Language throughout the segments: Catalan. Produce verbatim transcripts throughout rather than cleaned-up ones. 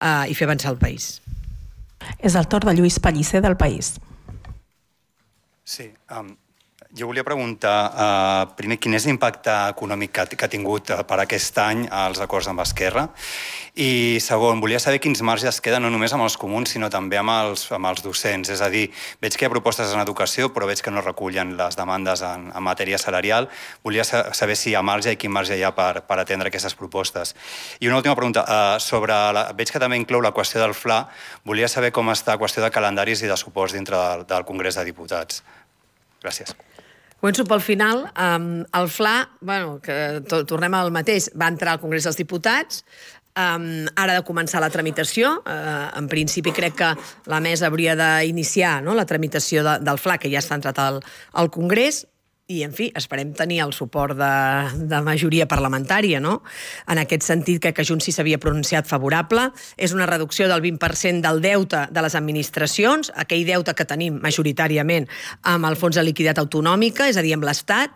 uh, i fer avançar el país. És el torn de Lluís Pellicer del País. Sí, um, jo volia preguntar, uh, primer, quin és l'impacte econòmic que, que ha tingut uh, per aquest any els acords amb Esquerra? I segon, volia saber quins marges queden no només amb els comuns, sinó també amb els, amb els docents. És a dir, veig que hi ha propostes en educació, però veig que no recullen les demandes en, en matèria salarial. Volia saber si hi ha marge i quin marge hi ha per, per atendre aquestes propostes. I una última pregunta, uh, sobre la, veig que també inclou la qüestió del F L A. Volia saber com està la qüestió de calendaris i de suports dintre del, del Congrés de Diputats. Gràcies. Començo pel final. Um, el F L A, bueno, que to tornem al mateix, va entrar al Congrés dels Diputats, um, ara ha de començar la tramitació. Uh, en principi crec que la mesa hauria d'iniciar, no?, la tramitació de, del F L A, que ja està entrat al, al Congrés, i, en fi, esperem tenir el suport de, de majoria parlamentària, no? En aquest sentit, crec que Junts sí s'havia pronunciat favorable. És una reducció del vint per cent del deute de les administracions, aquell deute que tenim majoritàriament amb el Fons de Liquiditat Autonòmica, és a dir, amb l'Estat.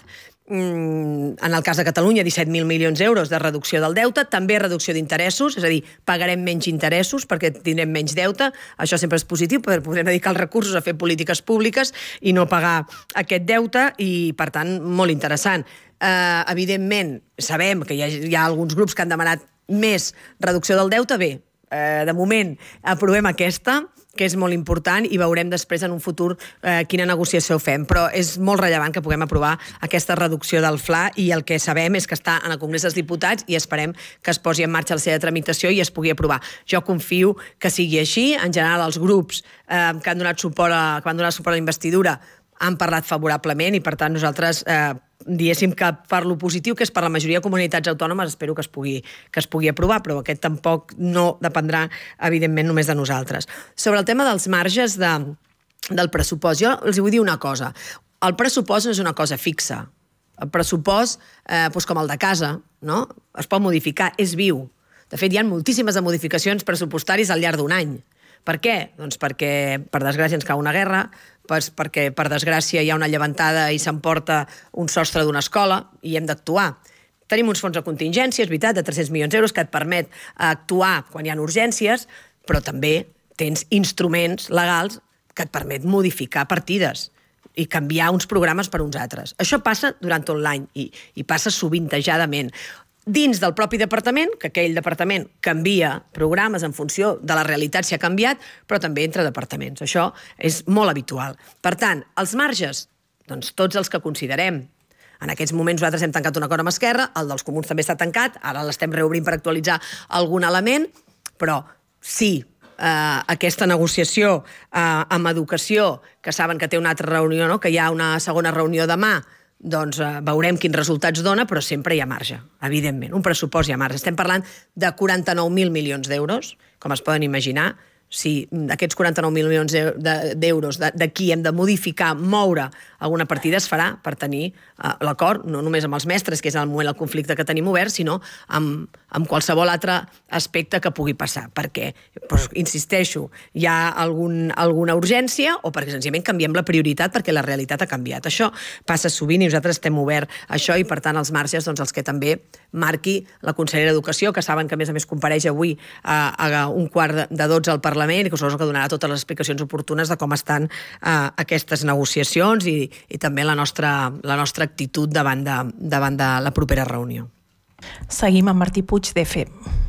En el cas de Catalunya, disset mil milions d'euros de reducció del deute, també reducció d'interessos, és a dir, pagarem menys interessos perquè tindrem menys deute. Això sempre és positiu, perquè podrem dedicar els recursos a fer polítiques públiques i no pagar aquest deute, i, per tant, molt interessant. Eh, evidentment, sabem que hi ha, hi ha alguns grups que han demanat més reducció del deute. Bé, eh, de moment aprovem aquesta, que és molt important, i veurem després en un futur eh, quina negociació fem. Però és molt rellevant que puguem aprovar aquesta reducció del F L A, i el que sabem és que està en el Congrés dels Diputats i esperem que es posi en marxa la seva tramitació i es pugui aprovar. Jo confio que sigui així. En general, els grups eh, que han donat suport a, que van donar suport a la investidura han parlat favorablement, i, per tant, nosaltres eh, diéssim que per lo positiu, que és per la majoria de comunitats autònomes, espero que es pugui, que es pugui aprovar, però aquest tampoc no dependrà, evidentment, només de nosaltres. Sobre el tema dels marges de, del pressupost, jo els vull dir una cosa. El pressupost no és una cosa fixa. El pressupost, eh, doncs com el de casa, no?, es pot modificar, és viu. De fet, hi ha moltíssimes de modificacions pressupostàries al llarg d'un any. Per què? Doncs perquè, per desgràcia, ens cau una guerra, doncs perquè, per desgràcia, hi ha una llevantada i s'emporta un sostre d'una escola i hem d'actuar. Tenim uns fons de contingència, és veritat, de tres-cents milions d'euros, que et permet actuar quan hi ha urgències, però també tens instruments legals que et permet modificar partides i canviar uns programes per uns altres. Això passa durant tot l'any i, i passa sovintejadament. Dins del propi departament, que aquell departament canvia programes en funció de la realitat si ha canviat, però també entre departaments. Això és molt habitual. Per tant, els marges, doncs tots els que considerem. En aquests moments nosaltres hem tancat un acord amb Esquerra, el dels comuns també està tancat, ara l'estem reobrint per actualitzar algun element, però sí, eh, aquesta negociació eh, amb educació, que saben que té una altra reunió, no?, que hi ha una segona reunió demà, doncs eh, veurem quins resultats dona, però sempre hi ha marge, evidentment. Un pressupost hi ha marge. Estem parlant de quaranta-nou mil milions d'euros, com es poden imaginar. Si aquests quaranta-nou mil milions d'euros d'aquí hem de modificar, moure alguna partida, es farà per tenir uh, l'acord, no només amb els mestres, que és el moment del conflicte que tenim obert, sinó amb, amb qualsevol altre aspecte que pugui passar. Perquè, doncs, insisteixo, hi ha algun, alguna urgència o perquè senzillament canviem la prioritat perquè la realitat ha canviat. Això passa sovint i nosaltres estem oberts a això, i per tant els marges, doncs, els que també marqui la consellera d'Educació, que saben que a més a més compareix avui a, a un quart de dotze al Parlament, i que suposo que donarà totes les explicacions oportunes de com estan uh, aquestes negociacions i, i també la nostra, la nostra actitud davant de, davant de la propera reunió. Seguim amb Martí Puig, d'E F E.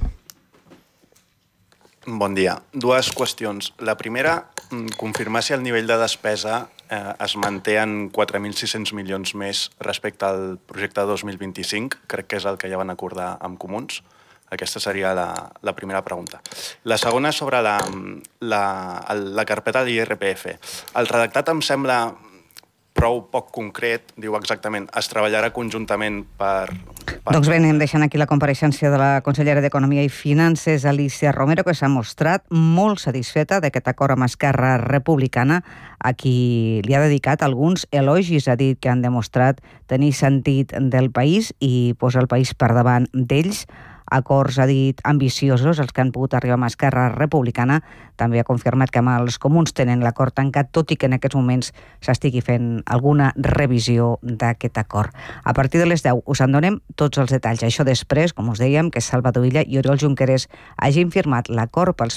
Bon dia. Dues qüestions. La primera, confirmar si el nivell de despesa eh, es manté en quatre mil sis-cents milions més respecte al projecte dos mil vint-i-cinc. Crec que és el que ja van acordar amb Comuns. Aquesta seria la, la primera pregunta. La segona és sobre la, la, la carpeta de l'I R P F. El redactat em sembla prou poc concret, diu exactament, es treballarà conjuntament per... per... Doncs bé, anem deixant aquí la compareixença de la consellera d'Economia i Finances, Alícia Romero, que s'ha mostrat molt satisfeta d'aquest acord amb Esquerra Republicana, a qui li ha dedicat alguns elogis. Ha dit que han demostrat tenir sentit del país i posar el país per davant d'ells. acords, ha dit, ambiciosos, els que han pogut arribar amb Esquerra Republicana. També ha confirmat que amb els comuns tenen l'acord tancat, tot i que en aquests moments s'estigui fent alguna revisió d'aquest acord. A partir de les deu us en donem tots els detalls. Això després, com us dèiem, que Salvador Illa i Oriol Junqueras hagin firmat l'acord pels